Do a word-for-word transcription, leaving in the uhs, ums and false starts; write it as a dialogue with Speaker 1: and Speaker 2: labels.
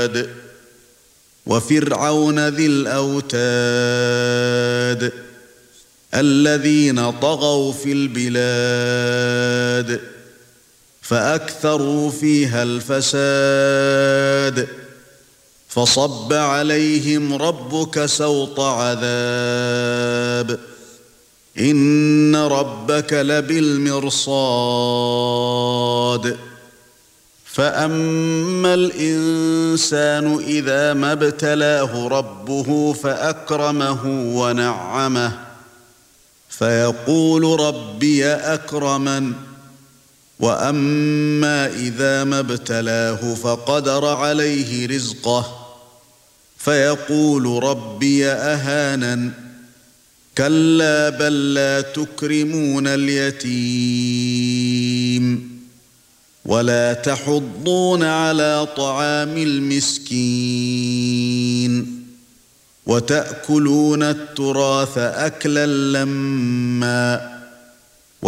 Speaker 1: العباد وفرعون ذي الأوتاد الذين طغوا في البلاد فأكثروا فيها الفساد فصب عليهم ربك سوط عذاب إن ربك لبالمرصاد فأما الإنسان إذا ما ابتلاه ربه فأكرمه ونعمه فيقول ربي أكرمن وأما إذا ما ابتلاه فقدر عليه رزقه فيقول ربي أهانن كلا بل لا تكرمون اليتيم ولا تحضون على طعام المسكين وتأكلون التراث أكلا لمّا